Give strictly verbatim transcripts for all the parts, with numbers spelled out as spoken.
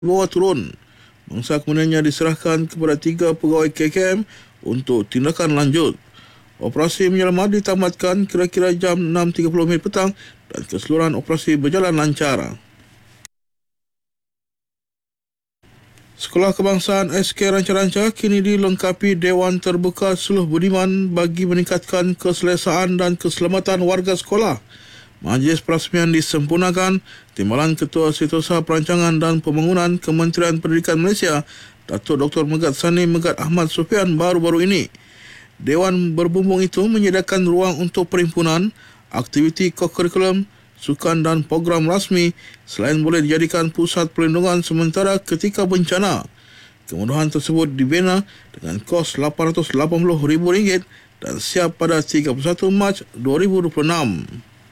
bawah turun. Mangsa kemudiannya diserahkan kepada tiga pegawai K K M untuk tindakan lanjut. Operasi menyelamat ditamatkan kira-kira jam enam tiga puluh minit petang dan keseluruhan operasi berjalan lancar. Sekolah Kebangsaan S K Ranca-Ranca kini dilengkapi Dewan Terbuka Suluh Budiman bagi meningkatkan keselesaan dan keselamatan warga sekolah. Majlis perasmian disempurnakan Timbalan Ketua Setiausaha Perancangan dan Pembangunan Kementerian Pendidikan Malaysia, Datuk Doktor Megat Sani Megat Ahmad Sufian baru-baru ini. Dewan berbumbung itu menyediakan ruang untuk perhimpunan, aktiviti kokurikulum, sukan dan program rasmi selain boleh dijadikan pusat perlindungan sementara ketika bencana. Kemudahan tersebut dibina dengan kos lapan ratus lapan puluh ribu ringgit dan siap pada tiga puluh satu Mac dua ribu dua puluh enam.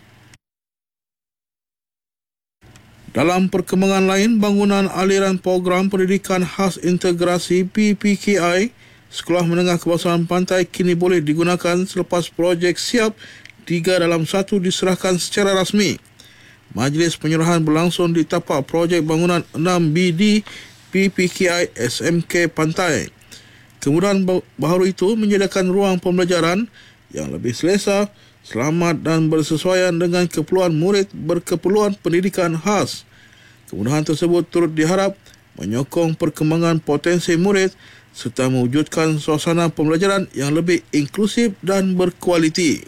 Dalam perkembangan lain, bangunan aliran program pendidikan khas integrasi P P K I Sekolah Menengah Kebangsaan Pantai kini boleh digunakan selepas projek siap tiga dalam satu diserahkan secara rasmi. Majlis penyerahan berlangsung di tapak projek bangunan enam B D P P K I S M K Pantai. Kemudahan baharu itu menyediakan ruang pembelajaran yang lebih selesa, selamat dan bersesuaian dengan keperluan murid berkeperluan pendidikan khas. Kemudahan tersebut turut diharap menyokong perkembangan potensi murid serta mewujudkan suasana pembelajaran yang lebih inklusif dan berkualiti.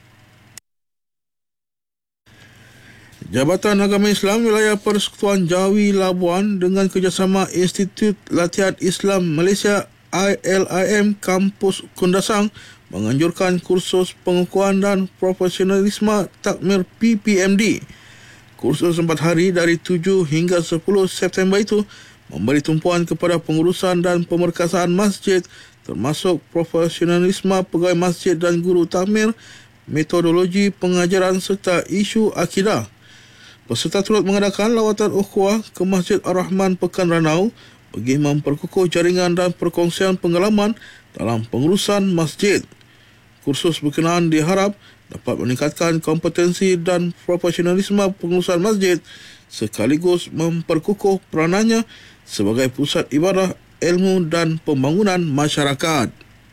Jabatan Agama Islam Wilayah Persekutuan Jawi Labuan dengan kerjasama Institut Latihan Islam Malaysia I L I M Kampus Kundasang menganjurkan kursus pengukuhan dan profesionalisme takmir P P M D. Kursus empat hari dari tujuh hingga sepuluh September itu memberi tumpuan kepada pengurusan dan pemerkasaan masjid termasuk profesionalisme pegawai masjid dan guru takmir, metodologi pengajaran serta isu akidah. Peserta turut mengadakan lawatan ukhuwah ke Masjid Ar-Rahman Pekan Ranau bagi memperkukuh jaringan dan perkongsian pengalaman dalam pengurusan masjid. Kursus berkenaan diharap dapat meningkatkan kompetensi dan profesionalisme pengurusan masjid sekaligus memperkukuh peranannya sebagai pusat ibadah, ilmu dan pembangunan masyarakat.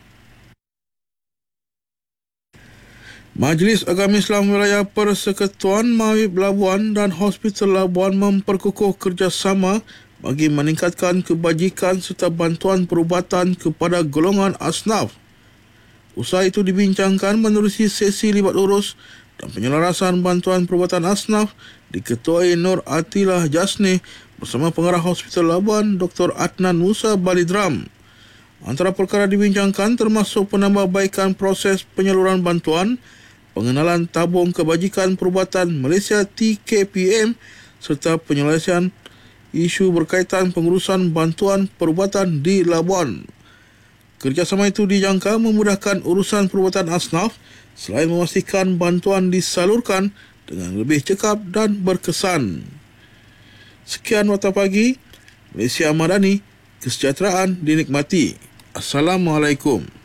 Majlis Agama Islam Wilayah Persekutuan Mawib Labuan dan Hospital Labuan memperkukuh kerjasama bagi meningkatkan kebajikan serta bantuan perubatan kepada golongan asnaf. Usaha itu dibincangkan menerusi sesi libat urus dan penyelarasan bantuan perubatan asnaf diketuai Nur Atilah Jasni bersama pengarah Hospital Labuan Doktor Adnan Musa Balidram. Antara perkara dibincangkan termasuk penambahbaikan proses penyaluran bantuan, pengenalan tabung kebajikan perubatan Malaysia T K P M serta penyelesaian isu berkaitan pengurusan bantuan perubatan di Labuan. Kerjasama itu dijangka memudahkan urusan perubatan asnaf selain memastikan bantuan disalurkan dengan lebih cekap dan berkesan. Sekian Warta Pagi, Malaysia Madani, kesejahteraan dinikmati. Assalamualaikum.